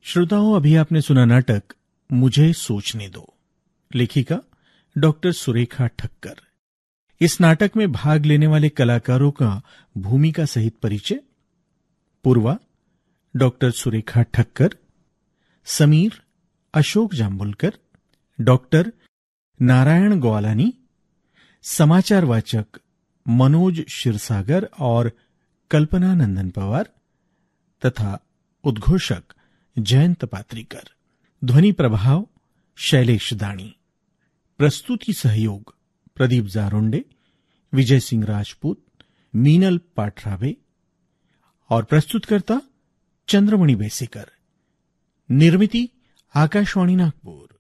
श्रोताओं, अभी आपने सुना नाटक मुझे सोचने दो, लेखिका डॉक्टर सुरेखा ठक्कर। इस नाटक में भाग लेने वाले कलाकारों का भूमिका सहित परिचय। पूर्वा डॉक्टर सुरेखा ठक्कर, समीर अशोक जाम्बुलकर, डॉक्टर नारायण ग्वालानी, समाचार वाचक मनोज क्षीरसागर और कल्पना नंदन पवार तथा उद्घोषक जयंत पात्रिकर। ध्वनि प्रभाव शैलेश दाणी। प्रस्तुति सहयोग प्रदीप जारोंडे, विजय सिंह राजपूत, मीनल पाठराबे और प्रस्तुतकर्ता चंद्रमणि बेसेकर। निर्मिति आकाशवाणी नागपुर।